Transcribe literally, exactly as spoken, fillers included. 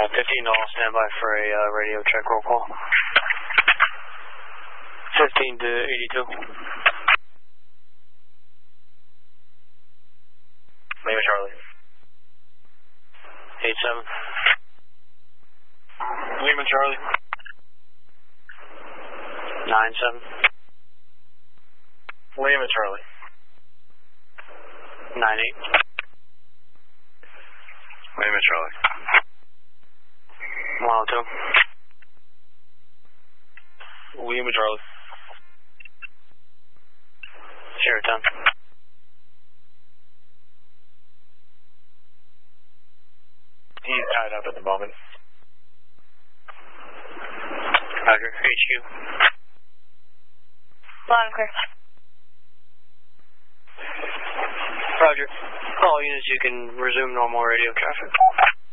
fifteen all stand by for a uh, radio check roll call. fifteen to eighty-two. Lima Charlie. eight seven. Lima Charlie. nine seven. Lima Charlie. nine eight. Lima Charlie. one oh two. Lima Charlie. zero ten. He's tied up at the moment. Roger, H Q. Loud and clear. Roger. All units, you can resume normal radio traffic.